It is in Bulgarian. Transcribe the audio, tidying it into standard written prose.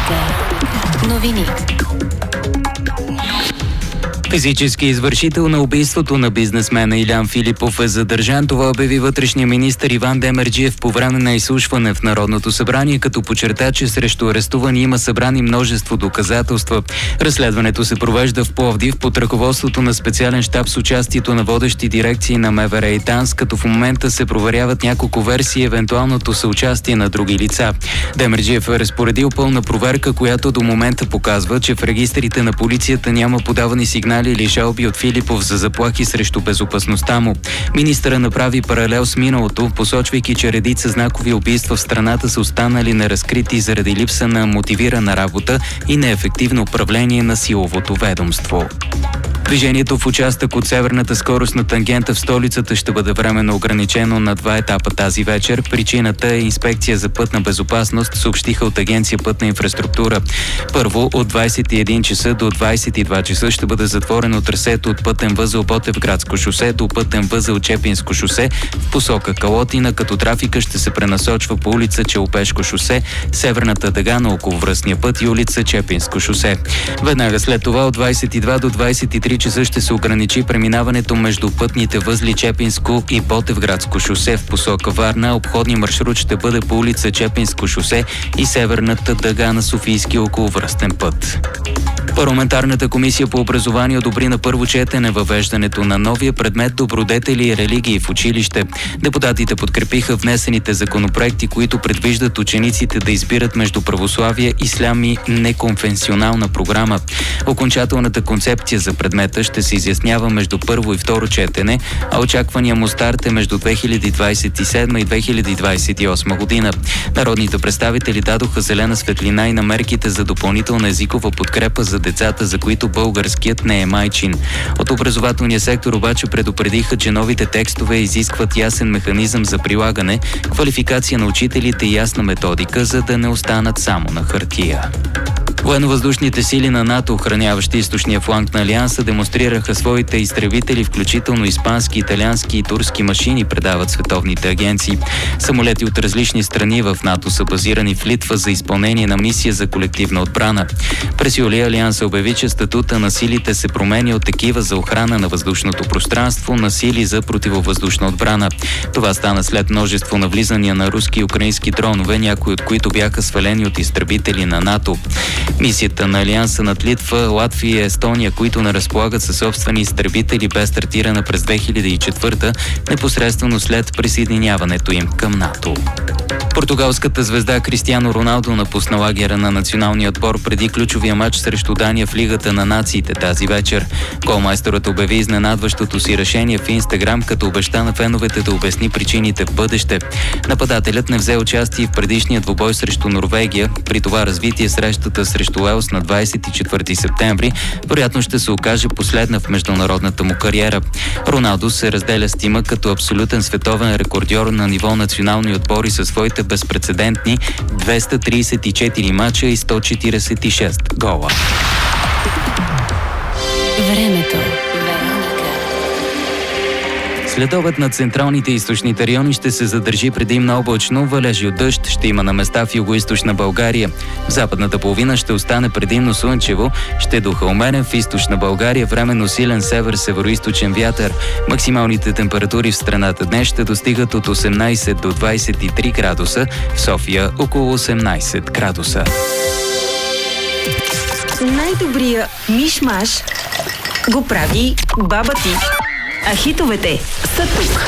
Новини. Физически извършител на убийството на бизнесмена Илян Филипов е задържан. Това обяви вътрешния министър Иван Демерджиев по време на изслушване в Народното събрание, като подчерта, че срещу арестувани има събрани множество доказателства. Разследването се провежда в Пловдив под ръководството на специален щаб с участието на водещи дирекции на МВР и ДАНС, като в момента се проверяват няколко версии и евентуалното съучастие на други лица. Демерджиев е разпоредил пълна проверка, която до момента показва, че в регистрите на полицията няма подавани сигнали или жалби от Филипов за заплахи срещу безопасността му. Министъра направи паралел с миналото, посочвайки, че редица знакови убийства в страната са останали неразкрити заради липса на мотивирана работа и неефективно управление на силовото ведомство. Движението в участък от северната скоростна тангента в столицата ще бъде временно ограничено на 2 етапа тази вечер. Причината е инспекция за пътна безопасност, съобщиха от Агенция Пътна инфраструктура. Първо, от 21 часа до 22 часа ще бъде затворено трасето от пътен възел Ботевградско шосе до пътен възел Чепинско шосе в посока Калотина, като трафика ще се пренасочва по улица Челопешко шосе, северната дъга на околовръстния път и улица Чепинско шосе. Веднага след това от 22 до 23 часа ще се ограничи преминаването между пътните възли Чепинско и Ботевградско шосе в посока Варна. Обходния маршрут ще бъде по улица Чепинско шосе и северната дъга на Софийски околовръстен път. Парламентарната комисия по образование одобри на първо четене въвеждането на новия предмет добродетели и религии в училище. Депутатите подкрепиха внесените законопроекти, които предвиждат учениците да избират между православие, ислям и неконфесионална програма. Окончателната концепция за предмета ще се изяснява между първо и второ четене, а очаквания му старт е между 2027 и 2028 година. Народните представители дадоха зелена светлина и на мерките за допълнителна езикова подкрепа за децата, за които българският не е майчин. От образователния сектор обаче предупредиха, че новите текстове изискват ясен механизъм за прилагане, квалификация на учителите и ясна методика, за да не останат само на хартия. Военновъздушните сили на НАТО, охраняващи източния фланг на Алианса, демонстрираха своите изтребители, включително испански, италиански и турски машини, предават световните агенции. Самолети от различни страни в НАТО са базирани в Литва за изпълнение на мисия за колективна отбрана. През юли Алианса обяви, че статута на силите се променя от такива за охрана на въздушното пространство на сили за противовъздушна отбрана. Това стана след множество навлизания на руски и украински дронове, някои от които бяха свалени от изтребители на НАТО. Мисията на Алианса над Литва, Латвия и Естония, които не разполагат със собствени изтребители, бе стартирана през 2004, непосредствено след присъединяването им към НАТО. Португалската звезда Кристиано Роналдо напусна лагера на националния отбор преди ключовия матч срещу Дания в Лигата на нациите тази вечер. Голмайсторът обяви изненадващото си решение в Инстаграм, като обеща на феновете да обясни причините в бъдеще. Нападателят не взе участие в предишния двубой срещу Норвегия. При това развитие срещата срещу Уелс на 24 септември вероятно ще се окаже последна в международната му кариера. Роналдо се разделя с тима като абсолютен световен рекордьор на ниво национални отбори със своите безпрецедентни 234 мача и 146 гола. Времето. Следобед на централните и източните райони ще се задържи предимно облачно, валежи от дъжд ще има на места в югоизточна България. В западната половина ще остане предимно слънчево, ще духа умерен, в източна България временно силен север-североизточен вятър. Максималните температури в страната днес ще достигат от 18 до 23 градуса, в София около 18 градуса. Най-добрия миш-маш го прави баба ти. А хитовете са тук.